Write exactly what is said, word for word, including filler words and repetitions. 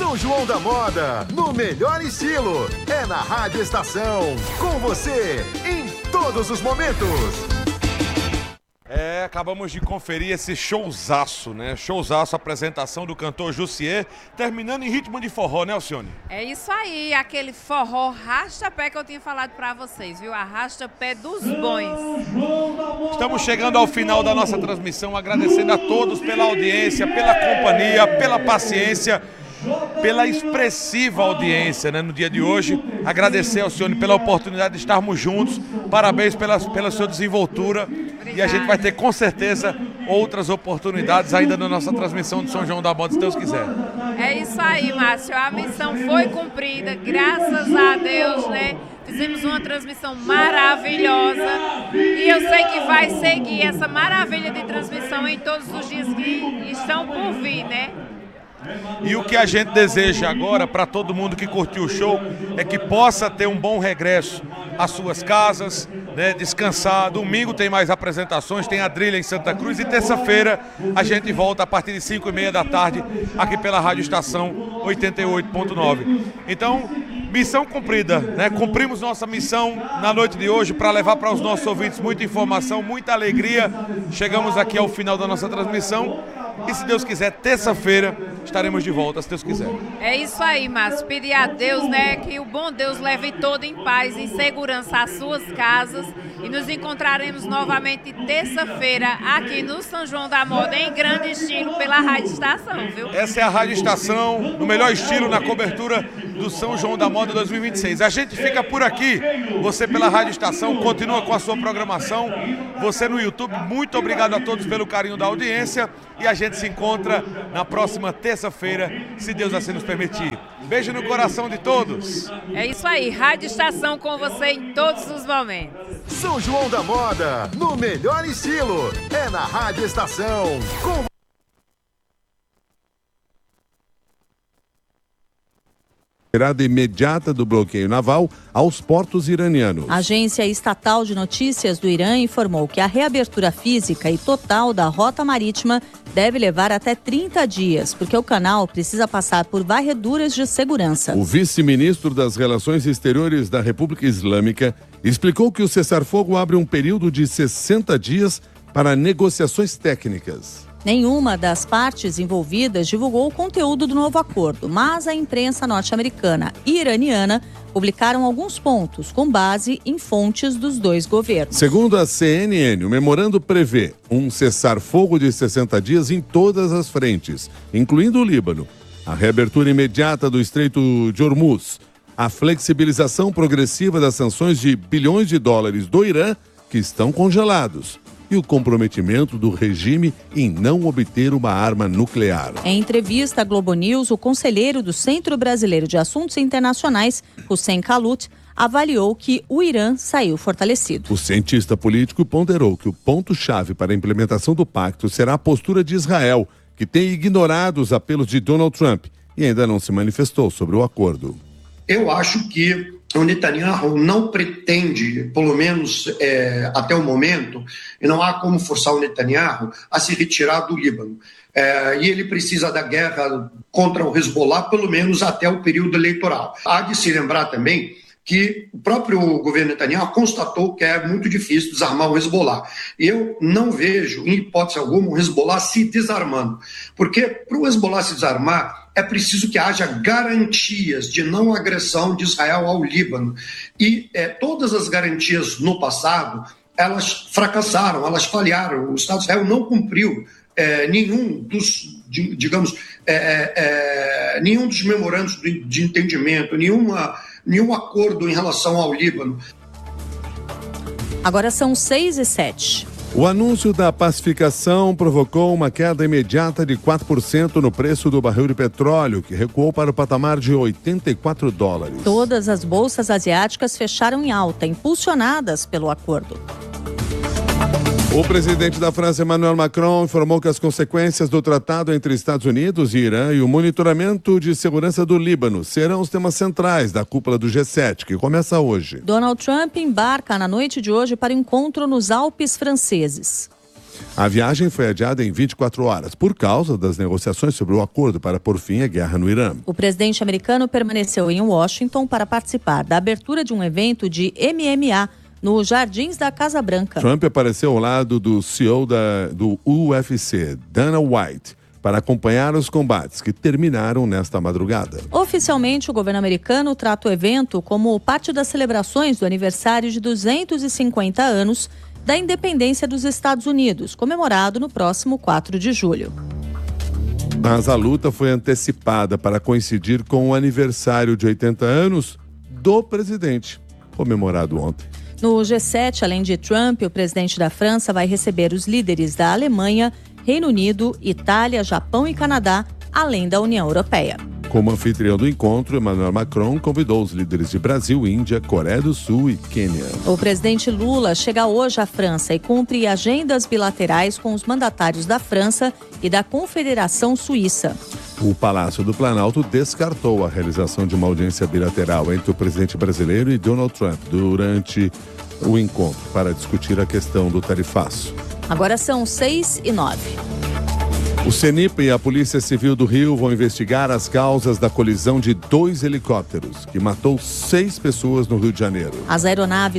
São João da Moda, no melhor estilo. É na Rádio Estação, com você em todos os momentos. É, acabamos de conferir esse showzaço, né? Showzaço, apresentação do cantor Jussier, terminando em ritmo de forró, né, Alcione? É isso aí, aquele forró arrasta-pé que eu tinha falado pra vocês, viu? Arrasta-pé dos bons. Estamos chegando ao final da nossa transmissão, agradecendo a todos pela audiência, pela companhia, pela paciência, pela expressiva audiência, né, no dia de hoje. Agradecer ao Alcione pela oportunidade de estarmos juntos. Parabéns pela, pela sua desenvoltura. Obrigada. E a gente vai ter com certeza outras oportunidades ainda na nossa transmissão de São João da Moda, se Deus quiser. É isso aí, Márcio. A missão foi cumprida, graças a Deus, né? Fizemos uma transmissão maravilhosa e eu sei que vai seguir essa maravilha de transmissão em todos os dias que estão por vir, né? E o que a gente deseja agora para todo mundo que curtiu o show é que possa ter um bom regresso às suas casas, né, descansar. Domingo tem mais apresentações, tem a Drilha em Santa Cruz e terça-feira a gente volta a partir de cinco e meia da tarde aqui pela Rádio Estação oitenta e oito ponto nove. Então, missão cumprida, né? Cumprimos nossa missão na noite de hoje para levar para os nossos ouvintes muita informação, muita alegria. Chegamos aqui ao final da nossa transmissão. E se Deus quiser, terça-feira estaremos de volta, se Deus quiser. É isso aí, Márcio. Pedir a Deus, né, que o bom Deus leve todo em paz, em segurança às suas casas. E nos encontraremos novamente terça-feira aqui no São João da Moda, em grande estilo, pela Rádio Estação, viu? Essa é a Rádio Estação, no melhor estilo, na cobertura do São João da Moda dois mil e vinte e seis. A gente fica por aqui. Você pela Rádio Estação, continua com a sua programação. Você no YouTube, muito obrigado a todos pelo carinho da audiência. E a gente se encontra na próxima terça-feira, se Deus assim nos permitir. Beijo no coração de todos. É isso aí, Rádio Estação com você em todos os momentos. São João da Moda, no melhor estilo. É na Rádio Estação, com Retirada imediata do bloqueio naval aos portos iranianos. A agência estatal de notícias do Irã informou que a reabertura física e total da rota marítima deve levar até trinta dias, porque o canal precisa passar por varreduras de segurança. O vice-ministro das Relações Exteriores da República Islâmica explicou que o cessar-fogo abre um período de sessenta dias para negociações técnicas. Nenhuma das partes envolvidas divulgou o conteúdo do novo acordo, mas a imprensa norte-americana e iraniana publicaram alguns pontos com base em fontes dos dois governos. Segundo a C N N, o memorando prevê um cessar-fogo de sessenta dias em todas as frentes, incluindo o Líbano, a reabertura imediata do Estreito de Hormuz, a flexibilização progressiva das sanções de bilhões de dólares do Irã, que estão congelados, e o comprometimento do regime em não obter uma arma nuclear. Em entrevista à Globo News, o conselheiro do Centro Brasileiro de Assuntos Internacionais, Hussein Kalut, avaliou que o Irã saiu fortalecido. O cientista político ponderou que o ponto-chave para a implementação do pacto será a postura de Israel, que tem ignorado os apelos de Donald Trump e ainda não se manifestou sobre o acordo. Eu acho que o Netanyahu não pretende, pelo menos é, até o momento, e não há como forçar o Netanyahu a se retirar do Líbano. É, e ele precisa da guerra contra o Hezbollah, pelo menos até o período eleitoral. Há de se lembrar também que o próprio governo Netanyahu constatou que é muito difícil desarmar o Hezbollah. Eu não vejo, em hipótese alguma, o Hezbollah se desarmando. Porque para o Hezbollah se desarmar, é preciso que haja garantias de não agressão de Israel ao Líbano. E é, todas as garantias no passado, elas fracassaram, elas falharam. O Estado de Israel não cumpriu é, nenhum dos, de, digamos, é, é, nenhum dos memorandos de, de entendimento, nenhuma, nenhum acordo em relação ao Líbano. Agora são seis e sete. O anúncio da pacificação provocou uma queda imediata de quatro por cento no preço do barril de petróleo, que recuou para o patamar de oitenta e quatro dólares. Todas as bolsas asiáticas fecharam em alta, impulsionadas pelo acordo. O presidente da França, Emmanuel Macron, informou que as consequências do tratado entre Estados Unidos e Irã e o monitoramento de segurança do Líbano serão os temas centrais da cúpula do G sete, que começa hoje. Donald Trump embarca na noite de hoje para encontro nos Alpes franceses. A viagem foi adiada em vinte e quatro horas por causa das negociações sobre o acordo para pôr fim à guerra no Irã. O presidente americano permaneceu em Washington para participar da abertura de um evento de M M A nos Jardins da Casa Branca. Trump apareceu ao lado do C E O da, do U F C, Dana White, para acompanhar os combates que terminaram nesta madrugada. Oficialmente, o governo americano trata o evento como parte das celebrações do aniversário de duzentos e cinquenta anos da independência dos Estados Unidos, comemorado no próximo quatro de julho. Mas a luta foi antecipada para coincidir com o aniversário de oitenta anos do presidente, comemorado ontem. No G sete, além de Trump, o presidente da França vai receber os líderes da Alemanha, Reino Unido, Itália, Japão e Canadá, além da União Europeia. Como anfitrião do encontro, Emmanuel Macron convidou os líderes de Brasil, Índia, Coreia do Sul e Quênia. O presidente Lula chega hoje à França e cumpre agendas bilaterais com os mandatários da França e da Confederação Suíça. O Palácio do Planalto descartou a realização de uma audiência bilateral entre o presidente brasileiro e Donald Trump durante o encontro para discutir a questão do tarifaço. Agora são seis e nove. O CENIP e a Polícia Civil do Rio vão investigar as causas da colisão de dois helicópteros, que matou seis pessoas no Rio de Janeiro. As aeronaves